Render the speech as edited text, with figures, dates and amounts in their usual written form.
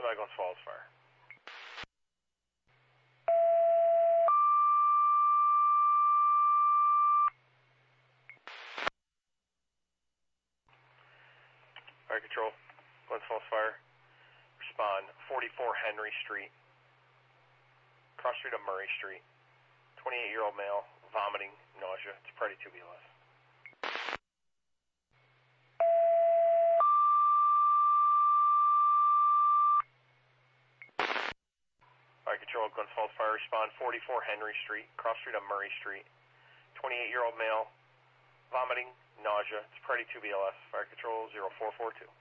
Flag Glens Falls Fire. Fire Control, Glens Falls Fire. Respond 44 Henry Street. Cross street of Murray Street. 28-year-old male, vomiting, nausea. It's Party 2 BLS. Fire Control, Glens Falls Fire. Respond 44 Henry Street. Cross street of Murray Street. 28-year-old male, vomiting, nausea. It's Party 2 BLS. Fire Control 0442.